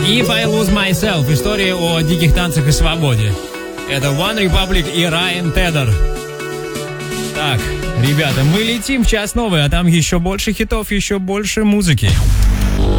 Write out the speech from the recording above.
If I Lose Myself. История о диких танцах и свободе. Это One Republic и Райан Тедер. Так, ребята, мы летим в час новый, а там еще больше хитов, еще больше музыки.